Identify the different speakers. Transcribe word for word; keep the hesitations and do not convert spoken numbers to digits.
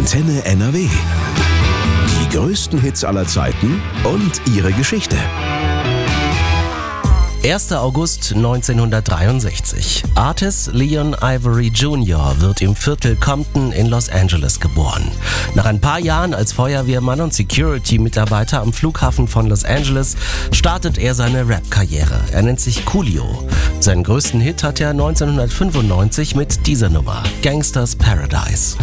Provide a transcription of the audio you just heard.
Speaker 1: Antenne N R W. Die größten Hits aller Zeiten und ihre Geschichte.
Speaker 2: erster August neunzehnhundertdreiundsechzig. Artis Leon Ivory Junior wird im Viertel Compton in Los Angeles geboren. Nach ein paar Jahren als Feuerwehrmann und Security-Mitarbeiter am Flughafen von Los Angeles startet er seine Rap-Karriere. Er nennt sich Coolio. Seinen größten Hit hat er neunzehnhundertfünfundneunzig mit dieser Nummer, Gangsta's Paradise.